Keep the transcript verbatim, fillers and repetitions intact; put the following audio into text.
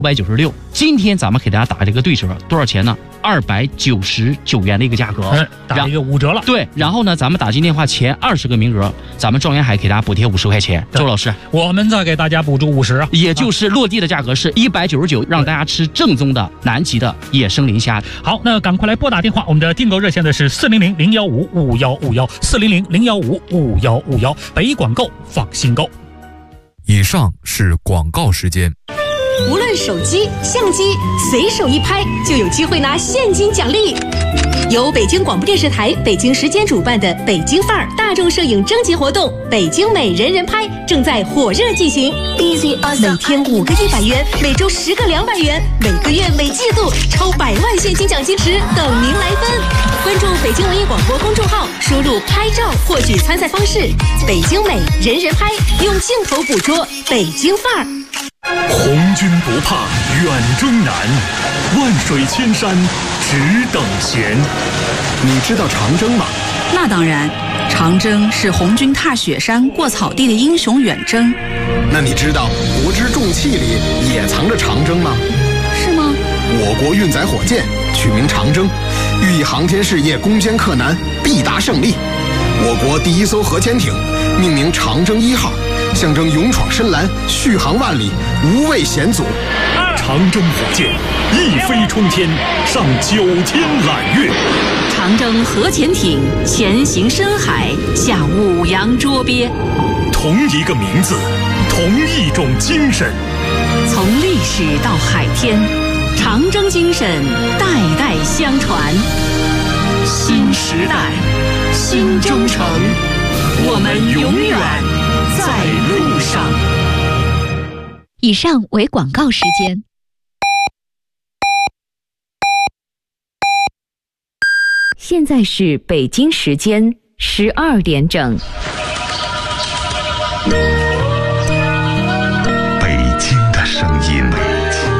五百九十六。今天咱们给大家打这个对折，多少钱呢？二百九十九元的一个价格， 嗯，打一个五折了。 对，然后呢，咱们打进电话前二十个名额，咱们状元海给大家补贴五十块钱。周老师， 我们再给大家补助五十啊， 也就是落地的价格是一百九十九，让大家吃正宗的南极的野生磷虾。 好，那赶快来拨打电话，我们的订购热线的是四零零零幺五五幺五幺，四零零零幺五五幺五幺，北广购放心购。 以上是广告时间。 无论手机、相机，随手一拍就有机会拿现金奖励。由北京广播电视台北京时间主办的北京范儿大众摄影征集活动“北京美人人拍”正在火热进行。每天五个一百元，每周十个两百元，每个月每季度超百万现金奖金池等您来分。关注北京文艺广播公众号，输入“拍照”获取参赛方式。北京美人人拍，用镜头捕捉北京范儿。 红军不怕远征难，万水千山只等闲。你知道长征吗？ 那当然，长征是红军踏雪山过草地的英雄远征。 那你知道国之重器里也藏着长征吗？ 是吗？ 我国运载火箭取名长征，寓意航天事业攻坚克难，必达胜利。我国第一艘核潜艇命名长征一号，象征勇闯深蓝，续航万里，无畏险阻。长征火箭一飞冲天，上九天揽月。 长征核潜艇前行深海，下五洋捉鳖。 同一个名字，同一种精神。 从历史到海天，长征精神代代相传。新时代，新征程，我们永远在路上。 以上为广告时间。现在是北京时间十二点整。